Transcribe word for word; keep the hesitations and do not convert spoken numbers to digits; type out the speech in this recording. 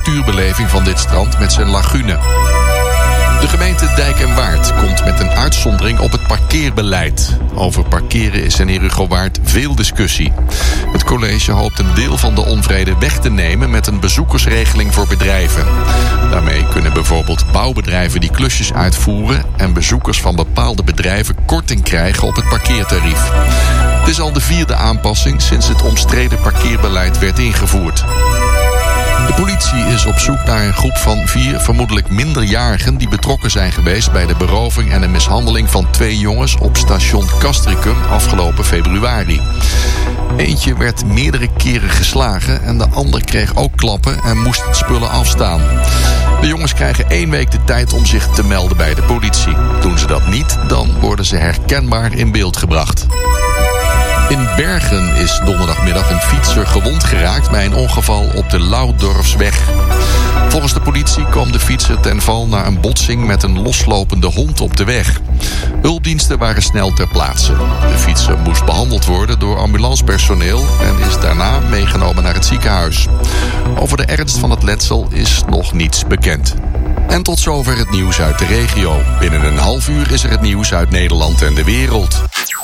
natuurbeleving van dit strand met zijn lagune. De gemeente Dijk en Waard komt met een uitzondering op het parkeerbeleid. Over parkeren is in Herugowaard veel discussie. Het college hoopt een deel van de onvrede weg te nemen met een bezoekersregeling voor bedrijven. Daarmee kunnen bijvoorbeeld bouwbedrijven die klusjes uitvoeren en bezoekers van bepaalde bedrijven korting krijgen op het parkeertarief. Het is al de vierde aanpassing sinds het omstreden parkeerbeleid werd ingevoerd. De politie is op zoek naar een groep van vier vermoedelijk minderjarigen die betrokken zijn geweest bij de beroving en de mishandeling van twee jongens op station Castricum afgelopen februari. Eentje werd meerdere keren geslagen en de ander kreeg ook klappen en moest het spullen afstaan. De jongens krijgen één week de tijd om zich te melden bij de politie. Doen ze dat niet, dan worden ze herkenbaar in beeld gebracht. In Bergen is donderdagmiddag een fietser gewond geraakt bij een ongeval op de Loudorfsweg. Volgens de politie kwam de fietser ten val na een botsing met een loslopende hond op de weg. Hulpdiensten waren snel ter plaatse. De fietser moest behandeld worden door ambulancepersoneel en is daarna meegenomen naar het ziekenhuis. Over de ernst van het letsel is nog niets bekend. En tot zover het nieuws uit de regio. Binnen een half uur is er het nieuws uit Nederland en de wereld.